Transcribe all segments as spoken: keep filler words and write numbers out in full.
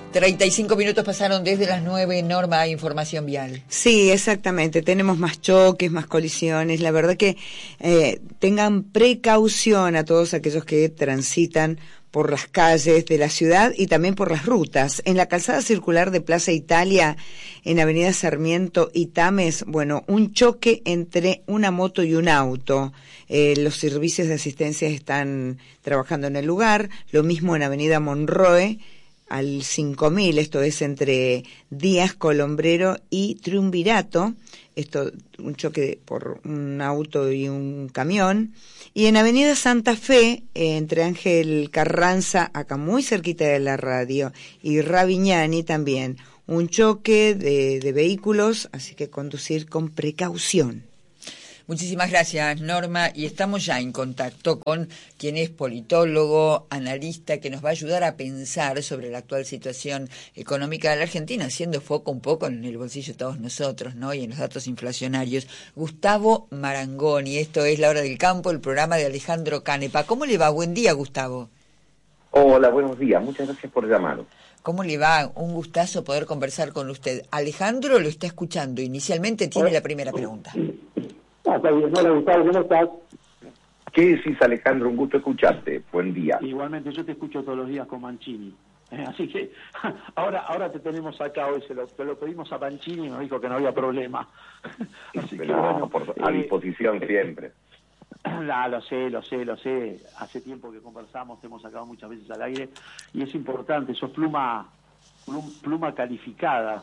treinta y cinco minutos pasaron desde las nueve, Norma, información vial. Sí, exactamente, tenemos más choques, más colisiones, la verdad que eh, tengan precaución a todos aquellos que transitan por las calles de la ciudad y también por las rutas. En la calzada circular de Plaza Italia, en Avenida Sarmiento y Tames, bueno, un choque entre una moto y un auto. Eh, los servicios de asistencia están trabajando en el lugar, lo mismo en Avenida Monroe, al cinco mil, esto es entre Díaz Colombrero y Triunvirato, esto un choque por un auto y un camión, y en Avenida Santa Fe, eh, entre Ángel Carranza, acá muy cerquita de la radio, y Raviñani también, un choque de, de vehículos, así que conducir con precaución. Muchísimas gracias, Norma, y estamos ya en contacto con quien es politólogo, analista, que nos va a ayudar a pensar sobre la actual situación económica de la Argentina, haciendo foco un poco en el bolsillo de todos nosotros, ¿no? Y en los datos inflacionarios. Gustavo Marangoni, esto es La Hora del Campo, el programa de Alejandro Canepa. ¿Cómo le va? Buen día, Gustavo. Hola, buenos días, muchas gracias por llamar. ¿Cómo le va? Un gustazo poder conversar con usted. Alejandro lo está escuchando, inicialmente tiene la primera pregunta. Ah, está bien. Hola, Gustavo, ¿cómo estás? ¿Qué decís, Alejandro? Un gusto escucharte. Buen día. Igualmente, yo te escucho todos los días con Mancini. Eh, así que ahora ahora te tenemos acá hoy, se lo, te lo pedimos a Mancini y nos dijo que no había problema. Así que, no, bueno, por, a eh, disposición siempre. La, lo sé, lo sé, lo sé. Hace tiempo que conversamos, te hemos sacado muchas veces al aire y es importante, sos pluma, plum, pluma calificada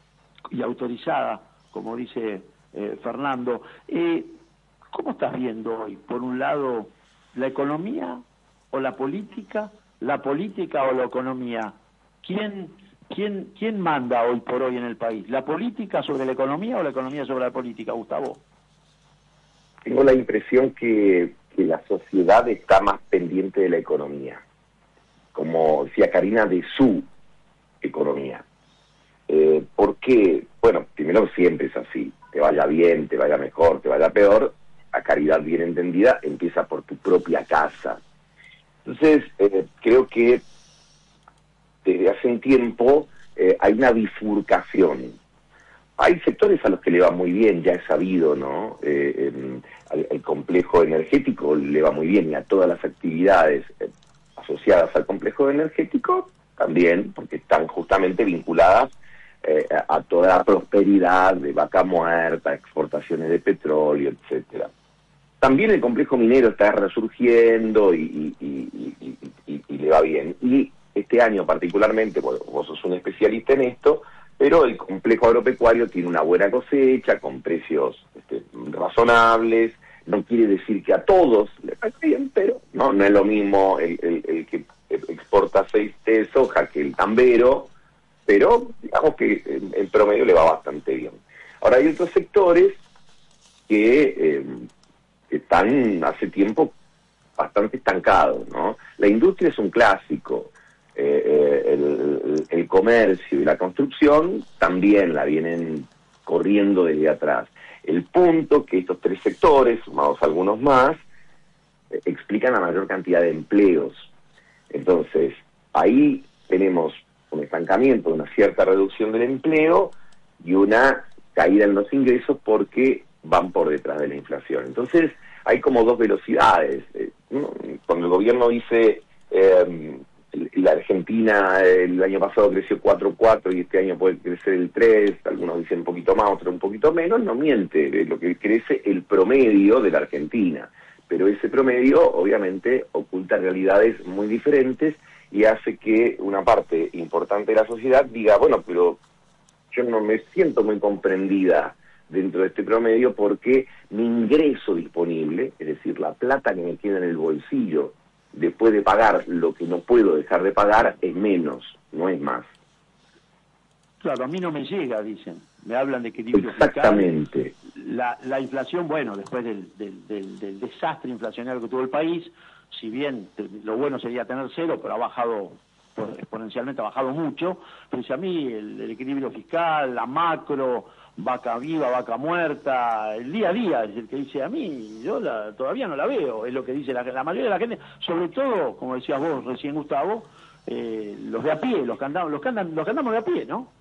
y autorizada, como dice eh, Fernando. Eh, ¿Cómo estás viendo hoy? Por un lado, la economía o la política, la política o la economía. ¿Quién, quién, quién manda hoy por hoy en el país? ¿La política sobre la economía o la economía sobre la política, Gustavo? Tengo la impresión que, que la sociedad está más pendiente de la economía, como decía Karina, de su economía. Eh, ¿Por qué? Bueno, primero siempre es así, te vaya bien, te vaya mejor, te vaya peor, la caridad bien entendida empieza por tu propia casa. Entonces, eh, creo que desde hace un tiempo eh, hay una bifurcación. Hay sectores a los que le va muy bien, ya es sabido, ¿no? Eh, eh, al, el complejo energético le va muy bien y a todas las actividades eh, asociadas al complejo energético también, porque están justamente vinculadas eh, a, a toda la prosperidad de vaca muerta, exportaciones de petróleo, etcétera. También el complejo minero está resurgiendo y, y, y, y, y, y le va bien. Y este año particularmente, vos, vos sos un especialista en esto, pero el complejo agropecuario tiene una buena cosecha, con precios este, razonables. No quiere decir que a todos le va bien, pero no, no es lo mismo el, el, el que exporta aceite de soja que el tambero, pero digamos que el, el promedio le va bastante bien. Ahora hay otros sectores que eh, están hace tiempo bastante estancados, ¿no? La industria es un clásico. Eh, el, el comercio y la construcción también la vienen corriendo desde atrás. El punto que estos tres sectores, sumados a algunos más, eh, explican la mayor cantidad de empleos. Entonces, ahí tenemos un estancamiento, una cierta reducción del empleo y una caída en los ingresos porque van por detrás de la inflación. Entonces, hay como dos velocidades. Eh, cuando el gobierno dice... Eh, la Argentina el año pasado creció cuatro coma cuatro y este año puede crecer el tres, algunos dicen un poquito más, otros un poquito menos, no miente, lo que crece el promedio de la Argentina, pero ese promedio obviamente oculta realidades muy diferentes y hace que una parte importante de la sociedad diga, bueno, pero yo no me siento muy comprendida dentro de este promedio porque mi ingreso disponible, es decir, la plata que me queda en el bolsillo, después de pagar lo que no puedo dejar de pagar, es menos, no es más. Claro, a mí no me llega, dicen. Me hablan de equilibrio Exactamente. fiscal. La, la inflación, bueno, después del, del, del, del desastre inflacionario que tuvo el país, si bien lo bueno sería tener cero, pero ha bajado, pues, exponencialmente ha bajado mucho, pero dice a mí el, el equilibrio fiscal, la macro, vaca viva, vaca muerta, el día a día es el que dice a mí, yo la, todavía no la veo, es lo que dice la, la mayoría de la gente, sobre todo, como decías vos recién, Gustavo, eh, los de a pie, los que andamos, los que andan, los que andamos de a pie, ¿no?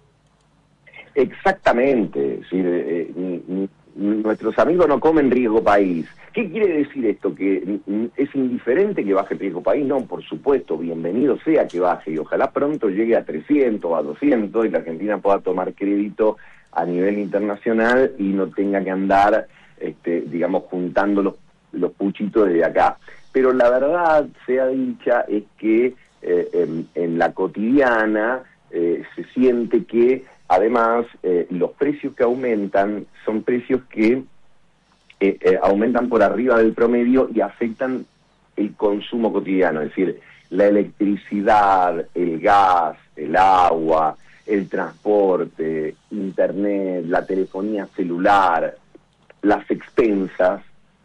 Exactamente, sí, eh, eh, nuestros amigos no comen riesgo país. ¿Qué quiere decir esto? ¿Que es indiferente que baje el riesgo país? No, por supuesto, bienvenido sea que baje y ojalá pronto llegue a trescientos, a doscientos y la Argentina pueda tomar crédito a nivel internacional y no tenga que andar, este, digamos, juntando los, los puchitos desde acá. Pero la verdad, sea dicha, es que eh, en, en la cotidiana eh, se siente que además eh, los precios que aumentan son precios que eh, eh, aumentan por arriba del promedio y afectan el consumo cotidiano, es decir, la electricidad, el gas, el agua, el transporte, internet, la telefonía celular, las expensas.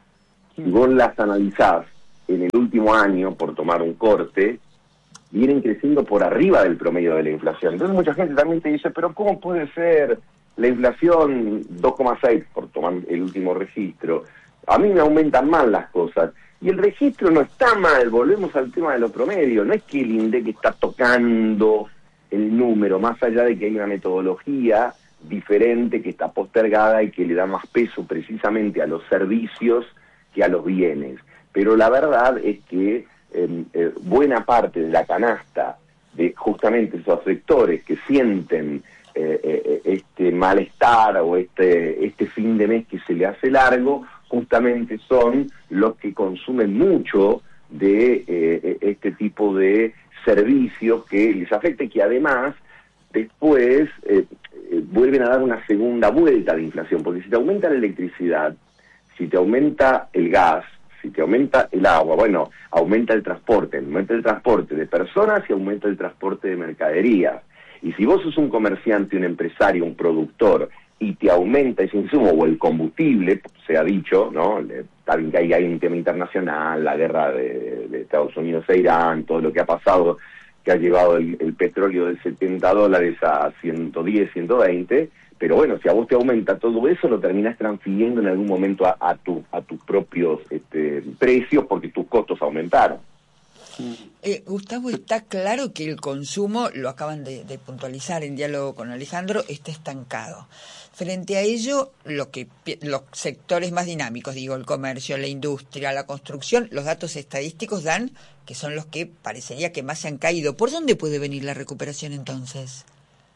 Si vos las analizás en el último año, por tomar un corte, vienen creciendo por arriba del promedio de la inflación. Entonces mucha gente también te dice, pero ¿cómo puede ser la inflación dos coma seis, por tomar el último registro? A mí me aumentan mal las cosas. Y el registro no está mal, volvemos al tema de los promedios. No es que el INDEC está tocando el número, más allá de que hay una metodología diferente que está postergada y que le da más peso precisamente a los servicios que a los bienes. Pero la verdad es que eh, eh, buena parte de la canasta de justamente esos sectores que sienten eh, eh, este malestar o este, este fin de mes que se le hace largo, justamente son los que consumen mucho de eh, este tipo de servicios que les afecta y que además después eh, eh, vuelven a dar una segunda vuelta de inflación, porque si te aumenta la electricidad, si te aumenta el gas, si te aumenta el agua, bueno, aumenta el transporte, aumenta el transporte de personas y aumenta el transporte de mercaderías. Y si vos sos un comerciante, un empresario, un productor, y te aumenta ese insumo o el combustible, se ha dicho, ¿no? Está bien que hay, hay un tema internacional, la guerra de, de Estados Unidos e Irán, todo lo que ha pasado, que ha llevado el, el petróleo de setenta dólares a ciento diez, ciento veinte, pero bueno, si a vos te aumenta todo eso, lo terminás transfiriendo en algún momento a, a, tu, a tus propios este, precios porque tus costos aumentaron. Eh, Gustavo, está claro que el consumo, lo acaban de, de puntualizar en diálogo con Alejandro, está estancado. Frente a ello, lo que los sectores más dinámicos, digo, el comercio, la industria, la construcción, los datos estadísticos dan que son los que parecería que más se han caído. ¿Por dónde puede venir la recuperación entonces?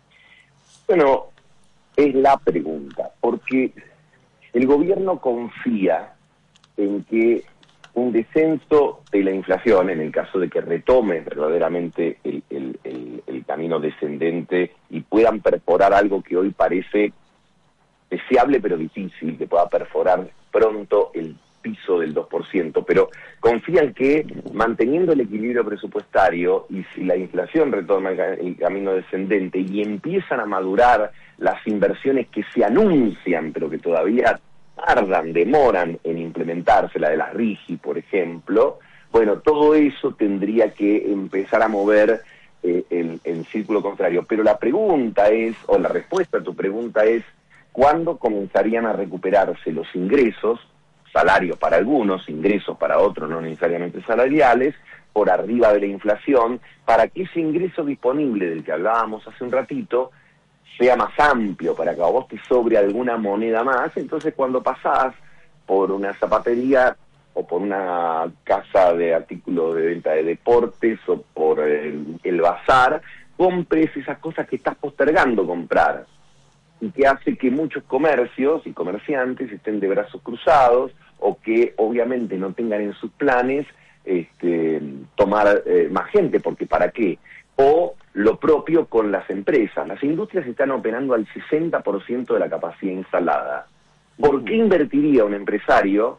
Bueno, es la pregunta, porque el gobierno confía en que un descenso de la inflación, en el caso de que retome verdaderamente el, el, el, el camino descendente y puedan perforar algo que hoy parece deseable pero difícil, que pueda perforar pronto el piso del dos por ciento, pero confían que manteniendo el equilibrio presupuestario y si la inflación retoma el, el camino descendente y empiezan a madurar las inversiones que se anuncian pero que todavía tardan, demoran en implementarse, la de las RIGI, por ejemplo, bueno, todo eso tendría que empezar a mover eh, el, el círculo contrario. Pero la pregunta es, o la respuesta a tu pregunta es, ¿cuándo comenzarían a recuperarse los ingresos, salarios para algunos, ingresos para otros no necesariamente salariales, por arriba de la inflación, para que ese ingreso disponible del que hablábamos hace un ratito sea más amplio, para que a vos te sobre alguna moneda más? Entonces cuando pasás por una zapatería o por una casa de artículos de venta de deportes o por el, el bazar, compres esas cosas que estás postergando comprar y que hace que muchos comercios y comerciantes estén de brazos cruzados o que obviamente no tengan en sus planes este, tomar eh, más gente, porque ¿para qué? O lo propio con las empresas. Las industrias están operando al sesenta por ciento de la capacidad instalada. ¿Por qué invertiría un empresario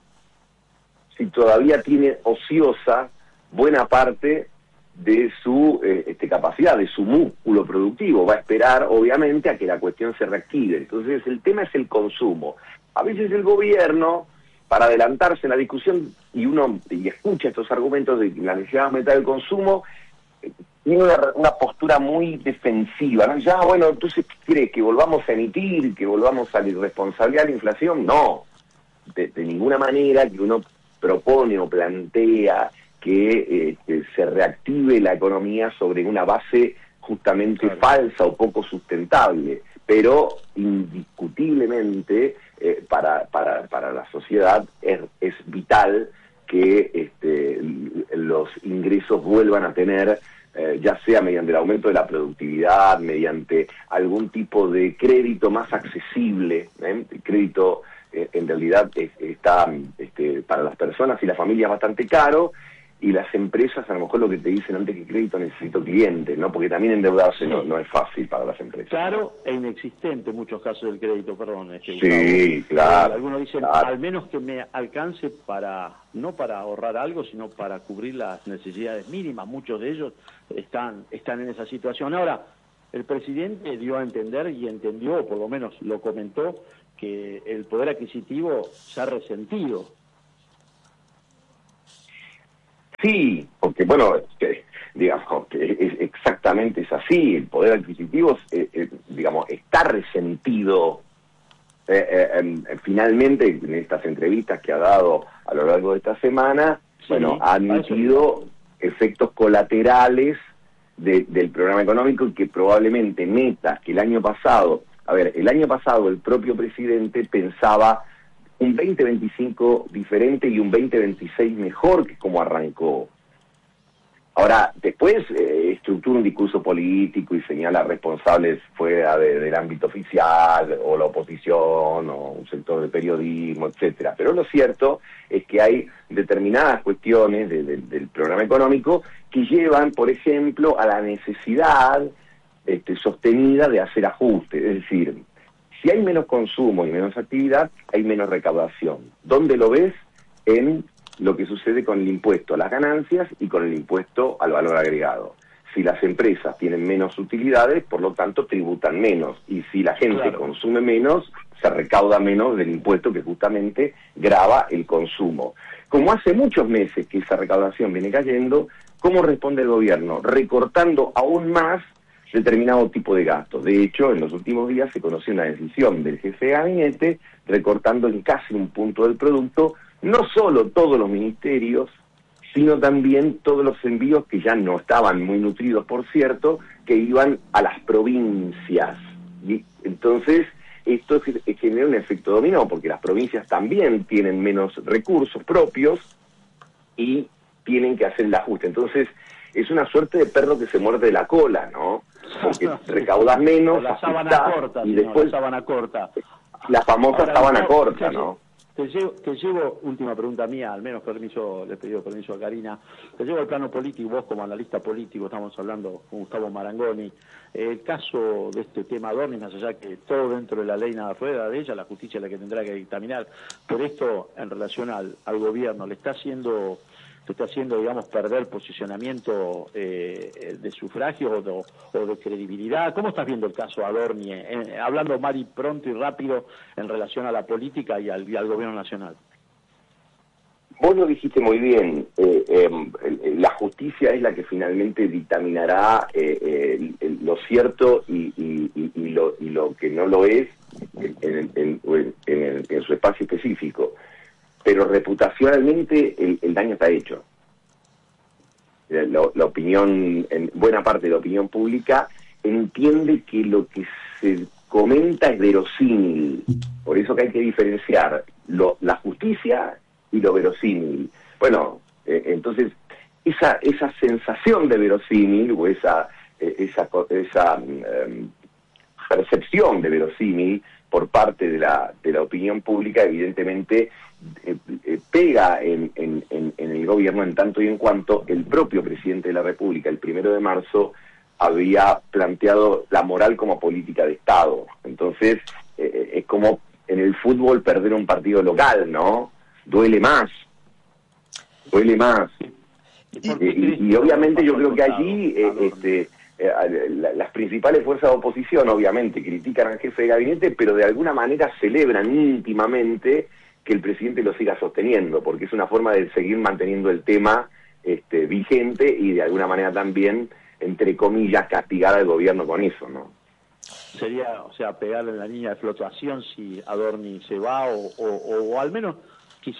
si todavía tiene ociosa buena parte de su eh, este, capacidad, de su músculo productivo? Va a esperar, obviamente, a que la cuestión se reactive. Entonces, el tema es el consumo. A veces el gobierno, para adelantarse en la discusión, y uno y escucha estos argumentos de la necesidad de aumentar el consumo, tiene una, una postura muy defensiva, ¿no? Ya, bueno, entonces, ¿qué crees? ¿Que volvamos a emitir? ¿Que volvamos a la irresponsabilidad de la inflación? No, de, de ninguna manera. Que uno propone o plantea que eh, que se reactive la economía sobre una base justamente claro. falsa o poco sustentable, pero indiscutiblemente eh, para, para, para la sociedad es, es vital que este, los ingresos vuelvan a tener, eh, ya sea mediante el aumento de la productividad, mediante algún tipo de crédito más accesible, ¿eh? El crédito eh, en realidad es, está este, para las personas y las familias bastante caro, y las empresas a lo mejor lo que te dicen antes que crédito necesito clientes, ¿no? Porque también endeudarse sí. no, no es fácil para las empresas. Claro, e inexistente en muchos casos del crédito, perdón. Este, sí, Gustavo. claro. Eh, algunos dicen, claro. al menos que me alcance para, no para ahorrar algo, sino para cubrir las necesidades mínimas. Muchos de ellos están, están en esa situación. Ahora, el presidente dio a entender y entendió, o por lo menos lo comentó, que el poder adquisitivo se ha resentido. Sí, porque bueno, que, digamos que es, exactamente es así, el poder adquisitivo, eh, eh, digamos, está resentido eh, eh, eh, finalmente en estas entrevistas que ha dado a lo largo de esta semana, sí, bueno, ha admitido efectos colaterales de, del programa económico y que probablemente metas que el año pasado, a ver, el año pasado el propio presidente pensaba un veinte veinticinco diferente y un veinte veintiséis mejor que como arrancó. Ahora, después eh, estructura un discurso político y señala responsables fuera de, del ámbito oficial, o la oposición, o un sector del periodismo, etcétera. Pero lo cierto es que hay determinadas cuestiones de, de, del programa económico que llevan, por ejemplo, a la necesidad este, sostenida de hacer ajustes, es decir, si hay menos consumo y menos actividad, hay menos recaudación. ¿Dónde lo ves? En lo que sucede con el impuesto a las ganancias y con el impuesto al valor agregado. Si las empresas tienen menos utilidades, por lo tanto tributan menos. Y si la gente claro. consume menos, se recauda menos del impuesto que justamente grava el consumo. Como hace muchos meses que esa recaudación viene cayendo, ¿cómo responde el gobierno? Recortando aún más determinado tipo de gastos. De hecho, en los últimos días se conoció una decisión del jefe de gabinete recortando en casi un punto del producto no solo todos los ministerios, sino también todos los envíos que ya no estaban muy nutridos, por cierto, que iban a las provincias. Y entonces, esto genera un efecto dominó, porque las provincias también tienen menos recursos propios y tienen que hacer el ajuste. Entonces, es una suerte de perro que se muerde la cola, ¿no? Porque recaudas menos, la sábana corta, y después la sábana corta. La famosa Ahora, sábana corta, te, ¿no? Te llevo, te llevo, última pregunta mía, al menos permiso, le he pedido permiso a Karina, te llevo al plano político, vos como analista político, estamos hablando con Gustavo Marangoni, el caso de este tema Adorni, más allá que todo dentro de la ley nada rueda de ella, la justicia es la que tendrá que dictaminar, por esto en relación al, al gobierno, le está haciendo... te está haciendo, digamos, perder posicionamiento eh, de sufragio o de, o de credibilidad. ¿Cómo estás viendo el caso Adorni? Eh, hablando mal y pronto y rápido en relación a la política y al, y al gobierno nacional. Vos lo dijiste muy bien. Eh, eh, la justicia es la que finalmente dictaminará eh, eh, lo cierto y, y, y, y, lo, y lo que no lo es en, en, en, en, en su espacio específico. Pero reputacionalmente el, el daño está hecho. La, la opinión, en buena parte de la opinión pública, entiende que lo que se comenta es verosímil. Por eso que hay que diferenciar lo, la justicia y lo verosímil. Bueno, eh, entonces, esa esa sensación de verosímil, o esa, eh, esa, esa eh, percepción de verosímil por parte de la, de la opinión pública, evidentemente, Eh, eh, pega en, en, en, en el gobierno en tanto y en cuanto el propio presidente de la República, el primero de marzo, había planteado la moral como política de Estado. Entonces, eh, es como en el fútbol perder un partido local, ¿no? Duele más, duele más. ¿Y, eh, y, y obviamente yo creo que allí eh, este, eh, la, las principales fuerzas de oposición, obviamente, critican al jefe de gabinete, pero de alguna manera celebran íntimamente que el presidente lo siga sosteniendo, porque es una forma de seguir manteniendo el tema este, vigente y de alguna manera también, entre comillas, castigar al gobierno con eso, ¿no? Sería, o sea, pegarle en la línea de flotación si Adorni se va o, o, o al menos quizás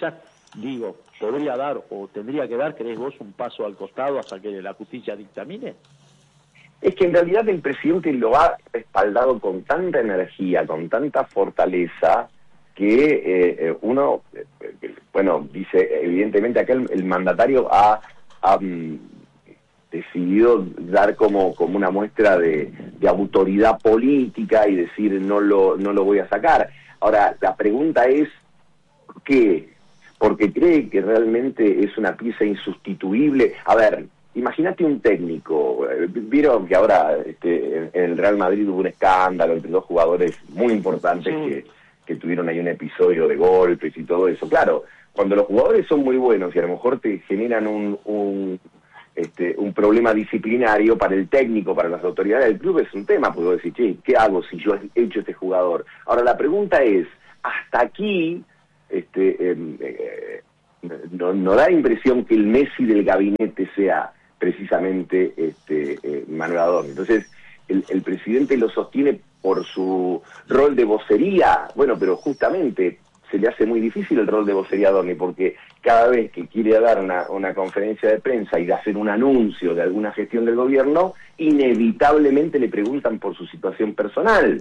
digo, podría dar o tendría que dar, ¿crees vos, un paso al costado hasta que la justicia dictamine? Es que en realidad el presidente lo ha respaldado con tanta energía, con tanta fortaleza, que eh, uno, eh, bueno, dice, evidentemente acá el, el mandatario ha, ha um, decidido dar como, como una muestra de, de autoridad política y decir no lo, no lo voy a sacar. Ahora, la pregunta es, ¿por qué? Porque cree que realmente es una pieza insustituible. A ver, imagínate un técnico, vieron que ahora este, en el Real Madrid hubo un escándalo entre dos jugadores muy importantes sí. que, que tuvieron ahí un episodio de golpes y todo eso. Claro, cuando los jugadores son muy buenos y a lo mejor te generan un, un, este, un problema disciplinario para el técnico, para las autoridades del club, es un tema, puedo decir, che, ¿qué hago si yo he hecho este jugador? Ahora la pregunta es, hasta aquí este, eh, eh, no, no da impresión que el Messi del gabinete sea precisamente este, eh, Manuel Adorni. Entonces, el, el presidente lo sostiene por su rol de vocería. Bueno, pero justamente se le hace muy difícil el rol de vocería a Adorni, porque cada vez que quiere dar una, una conferencia de prensa y de hacer un anuncio de alguna gestión del gobierno, inevitablemente le preguntan por su situación personal.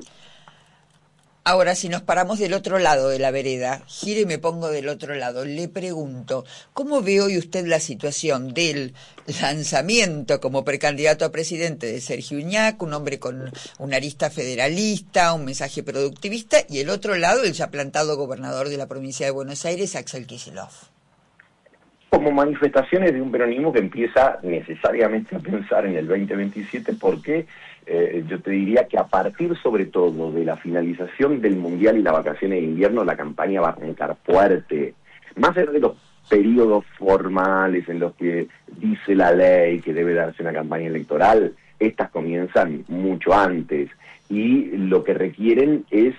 Ahora, si nos paramos del otro lado de la vereda, giro y me pongo del otro lado, le pregunto, ¿cómo ve hoy usted la situación del lanzamiento como precandidato a presidente de Sergio Uñac, un hombre con una arista federalista, un mensaje productivista, y el otro lado, el ya plantado gobernador de la provincia de Buenos Aires, Axel Kicillof? Como manifestaciones de un peronismo que empieza necesariamente a pensar en el veinte veintisiete, porque eh, yo te diría que a partir sobre todo de la finalización del Mundial y las vacaciones de invierno, la campaña va a arrancar fuerte. Más allá de los periodos formales en los que dice la ley que debe darse una campaña electoral, estas comienzan mucho antes y lo que requieren es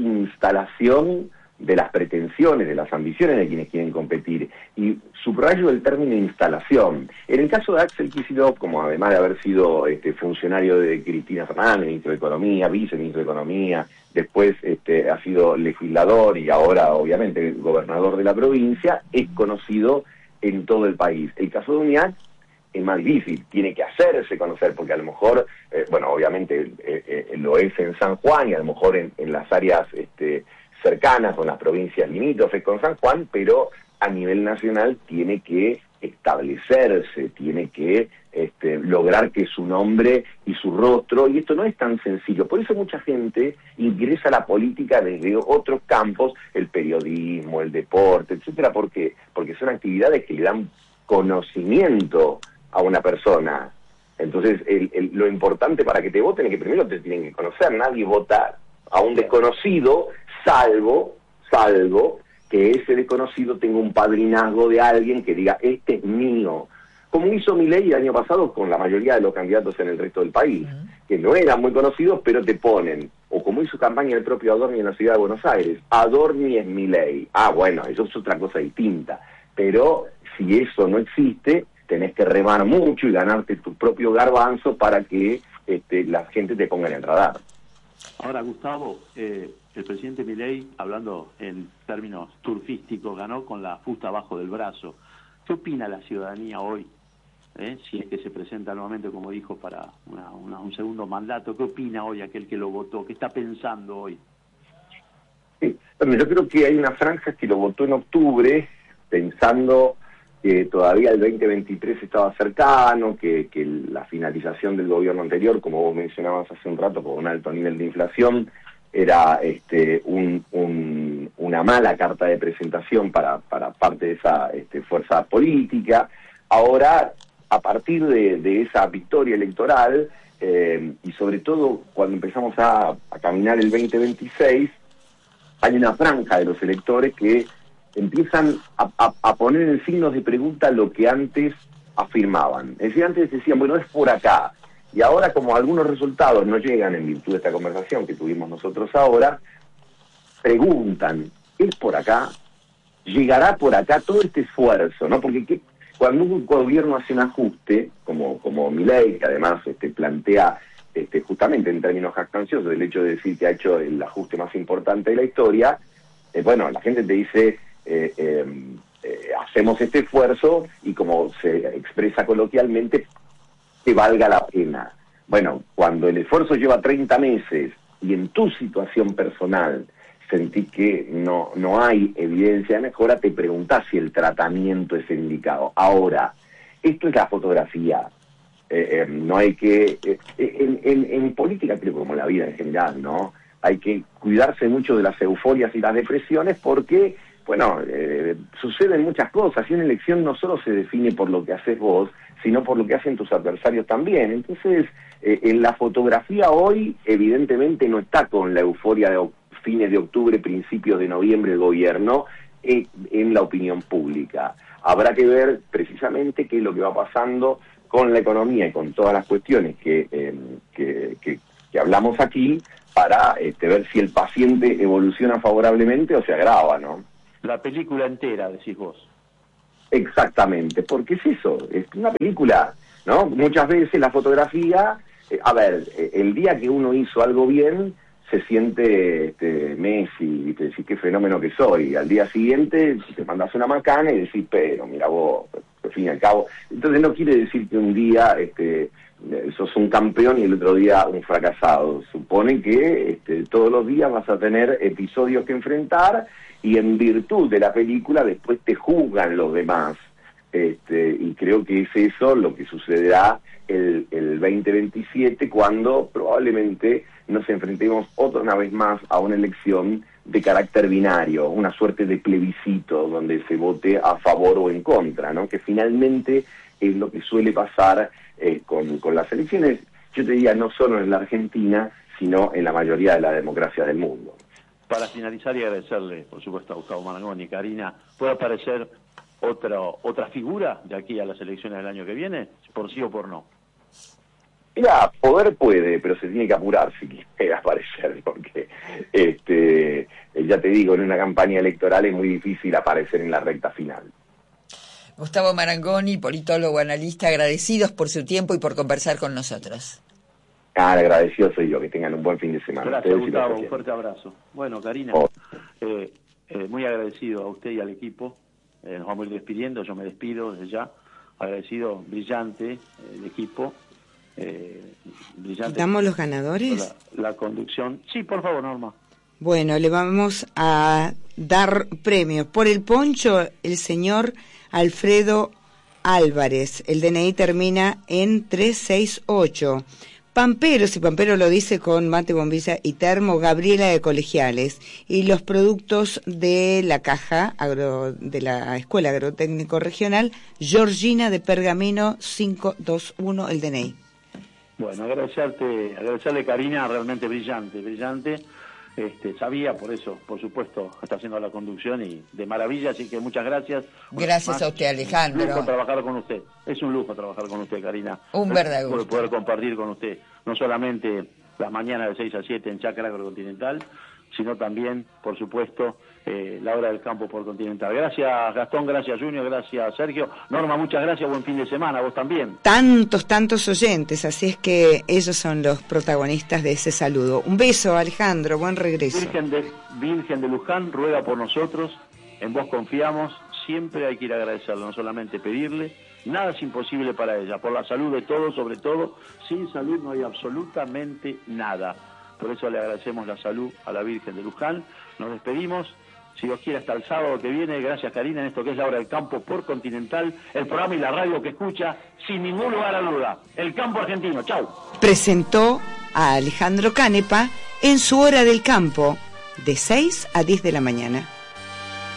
instalación de las pretensiones, de las ambiciones de quienes quieren competir. Y subrayo el término instalación. En el caso de Axel Kicillof, como además de haber sido este, funcionario de Cristina Fernández, ministro de Economía, viceministro de Economía, después este, ha sido legislador y ahora obviamente gobernador de la provincia, es conocido en todo el país. El caso de Uñac es más difícil, tiene que hacerse conocer, porque a lo mejor, eh, bueno, obviamente eh, eh, lo es en San Juan y a lo mejor en, en las áreas este, cercanas o en las provincias limítrofes con San Juan, pero a nivel nacional tiene que establecerse, tiene que este, lograr que su nombre y su rostro, y esto no es tan sencillo. Por eso mucha gente ingresa a la política desde otros campos, el periodismo, el deporte, etcétera. ¿Por qué? Porque son actividades que le dan conocimiento a una persona. Entonces, el, el, lo importante para que te voten es que primero te tienen que conocer. Nadie vota a un desconocido, salvo, salvo que ese desconocido tenga un padrinazgo de alguien que diga, este es mío. Como hizo Milei el año pasado con la mayoría de los candidatos en el resto del país, uh-huh. que no eran muy conocidos, pero te ponen. O como hizo campaña el propio Adorni en la ciudad de Buenos Aires, Adorni es Milei. Ah, bueno, eso es otra cosa distinta. Pero si eso no existe, tenés que remar mucho y ganarte tu propio garbanzo para que este, la gente te ponga en el radar. Ahora, Gustavo, eh, el presidente Milei, hablando en términos turfísticos, ganó con la fusta abajo del brazo. ¿Qué opina la ciudadanía hoy? Eh, si es que se presenta nuevamente, como dijo, para una, una, un segundo mandato. ¿Qué opina hoy aquel que lo votó? ¿Qué está pensando hoy? Sí, bueno, yo creo que hay una franja que lo votó en octubre, pensando que todavía el veinte veintitrés estaba cercano, que, que la finalización del gobierno anterior, como vos mencionabas hace un rato, con un alto nivel de inflación, era este, un, un, una mala carta de presentación para, para parte de esa este, fuerza política. Ahora, a partir de, de esa victoria electoral, eh, y sobre todo cuando empezamos a, a caminar el veinte veintiséis, hay una franja de los electores que empiezan a, a, a poner en signos de pregunta lo que antes afirmaban. Es decir, antes decían, bueno, es por acá. Y ahora, como algunos resultados no llegan en virtud de esta conversación que tuvimos nosotros ahora, preguntan, ¿es por acá? ¿Llegará por acá todo este esfuerzo? ¿No? Porque ¿qué? Cuando un gobierno hace un ajuste, como, como Milei, que además este, plantea este, justamente en términos jactanciosos el hecho de decir que ha hecho el ajuste más importante de la historia, eh, bueno, la gente te dice, eh, eh, eh, hacemos este esfuerzo y, como se expresa coloquialmente, que valga la pena. Bueno, cuando el esfuerzo lleva treinta meses y en tu situación personal sentí que no, no hay evidencia de mejora, te preguntás si el tratamiento es indicado. Ahora, esto es la fotografía. Eh, eh, no hay que... Eh, en, en, en política, creo, como en la vida en general, ¿no? Hay que cuidarse mucho de las euforias y las depresiones porque, bueno, eh, suceden muchas cosas. Y una elección no solo se define por lo que haces vos, sino por lo que hacen tus adversarios también. Entonces, eh, en la fotografía hoy, evidentemente no está con la euforia de fines de octubre, principios de noviembre el gobierno, eh, en la opinión pública. Habrá que ver precisamente qué es lo que va pasando con la economía y con todas las cuestiones que, eh, que, que, que hablamos aquí, para este, ver si el paciente evoluciona favorablemente o se agrava, ¿no? La película entera, decís vos. Exactamente, porque es eso, es una película, ¿no? Muchas veces la fotografía, eh, a ver, eh, el día que uno hizo algo bien, se siente este, Messi, y te decís qué fenómeno que soy. Al día siguiente te mandas una macana y decís, pero mira vos, al fin y al cabo. Entonces no quiere decir que un día este, sos un campeón y el otro día un fracasado. Supone que este, todos los días vas a tener episodios que enfrentar y en virtud de la película después te juzgan los demás. Este, y creo que es eso lo que sucederá el, el veinte veintisiete, cuando probablemente nos enfrentemos otra una vez más a una elección de carácter binario, una suerte de plebiscito donde se vote a favor o en contra, ¿no? Que finalmente es lo que suele pasar eh, con, con las elecciones, yo te diría, no solo en la Argentina, sino en la mayoría de la democracia del mundo. Para finalizar y agradecerle, por supuesto, a Gustavo Marangoni y Karina, ¿puede aparecer otra otra figura de aquí a las elecciones del año que viene, por sí o por no? Mira, poder puede, pero se tiene que apurar si quiere aparecer, porque este, ya te digo, en una campaña electoral es muy difícil aparecer en la recta final. Gustavo Marangoni, politólogo, analista, agradecidos por su tiempo y por conversar con nosotros. Ah, agradecido soy yo, que tengan un buen fin de semana. Gracias, Gustavo, un fuerte abrazo. Bueno, Karina, oh. eh, eh, muy agradecido a usted y al equipo. Eh, nos vamos a ir despidiendo, yo me despido desde ya. Agradecido, brillante, eh, el equipo. Eh, brillante. ¿Damos los ganadores? La, la conducción. Sí, por favor, Norma. Bueno, le vamos a dar premios. Por el poncho, el señor Alfredo Álvarez. El D N I termina en tres seis ocho. Pampero, si Pampero lo dice con mate, bombilla y termo, Gabriela de Colegiales. Y los productos de la caja agro, de la Escuela Agrotécnico Regional, Georgina de Pergamino cinco dos uno, el D N I. Bueno, agradecerte, agradecerle, Karina, realmente brillante, brillante. Este, sabía, por eso, por supuesto, está haciendo la conducción y de maravilla, así que muchas gracias. Gracias a usted, Alejandro. Es un lujo trabajar con usted, es un lujo trabajar con usted, Karina. Un verdadero gusto. Poder compartir con usted, no solamente las mañanas de seis a siete en Chacra Agrocontinental, sino también, por supuesto, eh, la hora del campo por Continental. Gracias, Gastón, gracias, Junior, gracias, Sergio. Norma, muchas gracias, buen fin de semana, vos también. Tantos, tantos oyentes, así es que ellos son los protagonistas de ese saludo. Un beso, Alejandro, buen regreso. Virgen de, Virgen de Luján, ruega por nosotros, en vos confiamos, siempre hay que ir a agradecerle, no solamente pedirle. Nada es imposible para ella, por la salud de todos, sobre todo, sin salud no hay absolutamente nada. Por eso le agradecemos la salud a la Virgen de Luján. Nos despedimos, si Dios quiere, hasta el sábado que viene. Gracias, Karina, en esto que es la hora del campo por Continental, el programa y la radio que escucha sin ningún lugar a duda, el campo argentino. Chau. Presentó a Alejandro Canepa en su hora del campo, de seis a diez de la mañana.